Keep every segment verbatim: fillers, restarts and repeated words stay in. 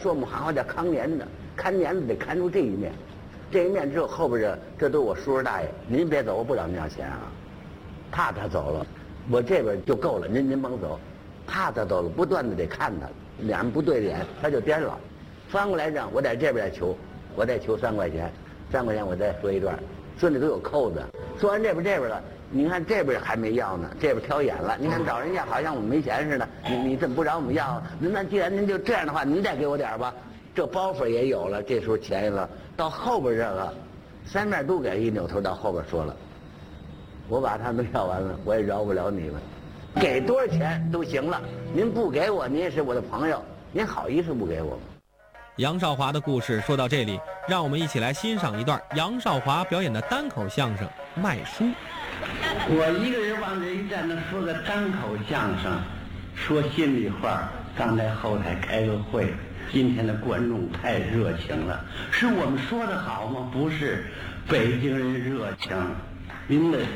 说我们行话叫看年的，看年的得看出这一面，这一面之后后边这这都是我叔叔大爷，您别走，我不找您要钱啊。怕他走了，我这边就够了，您您甭走。怕他走了，不断的得看他，两人不对脸，他就颠了。翻过来让我在这边再求，我再求三块钱，三块钱我再说一段，说你都有扣子。说完这边这边了，你看这边还没要呢，这边挑眼了。你看找人家好像我们没钱似的，你你怎么不找我们要？那既然您就这样的话，您再给我点吧。这包袱也有了，这时候钱了。到后边这个，三面都给，一扭头到后边说了，我把他们要完了，我也饶不了你们。给多少钱都行了，您不给我，您也是我的朋友，您好意思不给我吗？ 杨少华的故事说到这里，让我们一起来欣赏一段杨少华表演的单口相声《卖书》。 我一个人往这一站，能说个单口相声，说心里话。刚才后台开个会，今天的观众太热情了，是我们说的好吗？不是，北京人热情。您的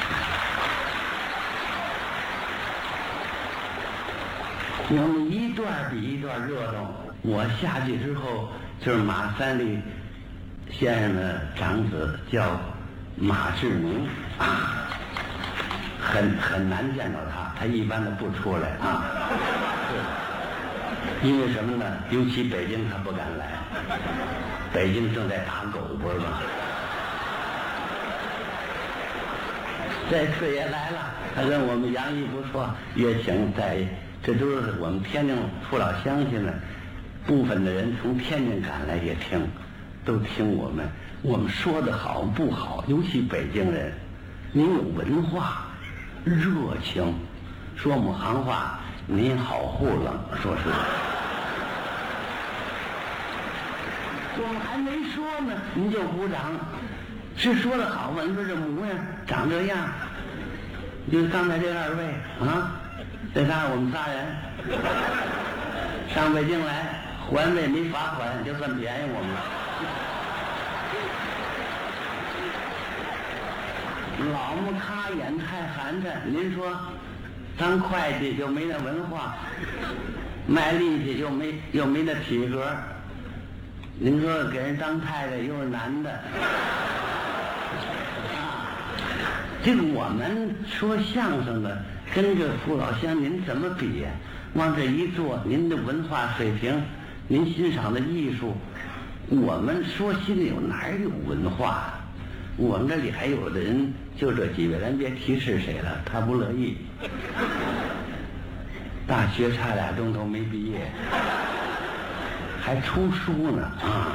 我们一段比一段热闹。我下去之后，就是马三立先生的长子，叫马志明啊，很很难见到他，他一般的不出来啊。因为什么呢？尤其北京他不敢来，北京正在打狗，不是吧？这次也来了，他跟我们杨毅不错，也请在。这都是我们天津父老乡亲呢，部分的人从天津赶来也听，都听我们。我们说的好不好？尤其北京人，您有文化，热情，说我们行话，您好糊弄，说实在。我们还没说呢，您就鼓掌，是说的好吗？你说这模样长这样，就是刚才这二位啊。这仨我们仨人上北京来还费没罚款，就算便宜我们了。老么咖眼太寒碜，您说当会计就没那文化，卖力气又没又没那体格，您说给人当太太又是男的。这个我们说相声的跟这父老乡您怎么比呀？往这一坐，您的文化水平，您欣赏的艺术，我们说心里有哪有文化？我们这里还有的人就这几位，咱别提是谁了，他不乐意。大学差俩钟头没毕业，还出书呢啊！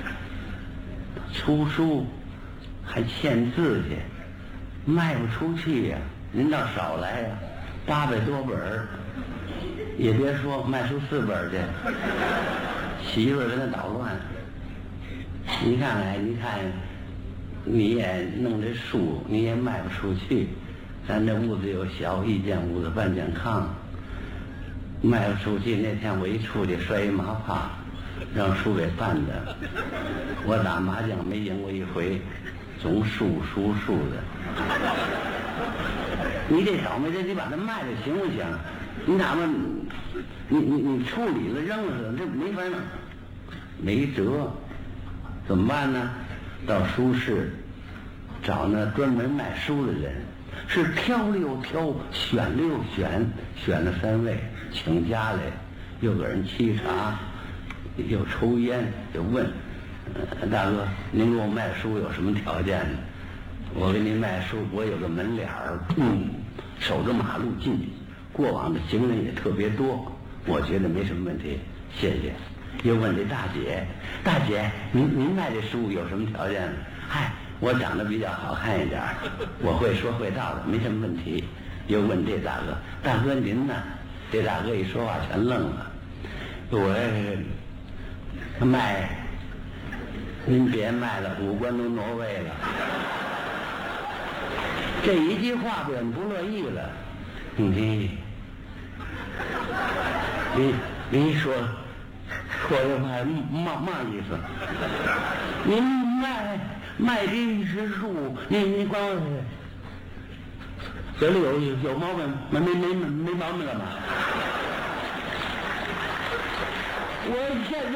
出书还欠字去。卖不出去呀、啊，您倒少来呀、啊，八百多本儿，也别说卖出四本去，媳妇儿跟他捣乱。你看来，你看，你也弄这书，你也卖不出去。咱这屋子又小，一间屋子半间炕，卖不出去。那天我一出去摔一麻帕，让书给绊的。我打麻将没赢过一回。总输输输的，你这倒霉的，你把它卖了行不行？你哪怕你你你处理了扔了，这没法弄，没辙，怎么办呢？到书市找那专门卖书的人，是挑了又挑，选了又选，选了三位，请家来，又给人沏茶，又抽烟，又问。呃、大哥，您给我卖书有什么条件呢？我给您卖书，我有个门脸儿，嗯，守着马路进去，过往的行人也特别多，我觉得没什么问题，谢谢。又问这大姐，大姐，您您卖这书有什么条件呢？嗨，我长得比较好看一点，我会说会道的，没什么问题。又问这大哥，大哥您呢？这大哥一说话全愣了，我卖。您别卖了，五官都挪位了。这一句话本不乐意了，你你你说说这话嘛嘛意思？您卖卖这是书，你你管我嘴里有有毛病？没没没没毛病了吗？我现在。